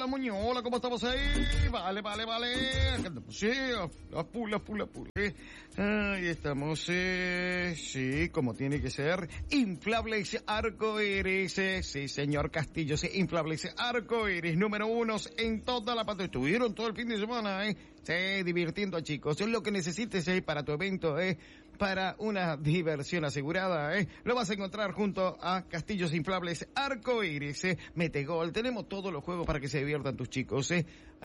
Muñoz. Hola, ¿cómo estamos ahí? Vale. Sí, a full. Ahí estamos, sí, como tiene que ser. Inflables arcoíris, sí, señor Castillo, sí, inflables arcoíris, número 1 en toda la parte. Estuvieron todo el fin de semana, sí, divirtiendo a chicos. Es lo que necesites, para tu evento, para una diversión asegurada, lo vas a encontrar junto a Castillos Inflables Arcoíris, Metegol. Tenemos todos los juegos para que se diviertan tus chicos,